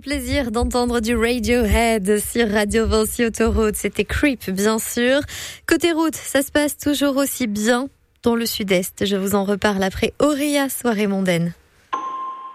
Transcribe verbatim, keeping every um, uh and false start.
plaisir d'entendre du Radiohead sur Radio Vinci Autoroute. C'était Creep, bien sûr. Côté route, ça se passe toujours aussi bien dans le sud-est. Je vous en reparle après Auréa, soirée mondaine.